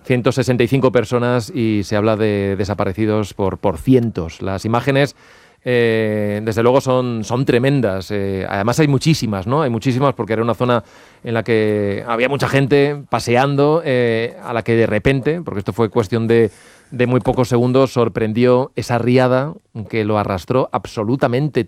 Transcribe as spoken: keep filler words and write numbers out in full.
ciento sesenta y cinco personas y se habla de desaparecidos por, por cientos. Las imágenes, eh, desde luego, son, son tremendas. Eh, además hay muchísimas, ¿no? Hay muchísimas porque era una zona en la que había mucha gente paseando, eh, a la que de repente, porque esto fue cuestión de, de muy pocos segundos, sorprendió esa riada que lo arrastró absolutamente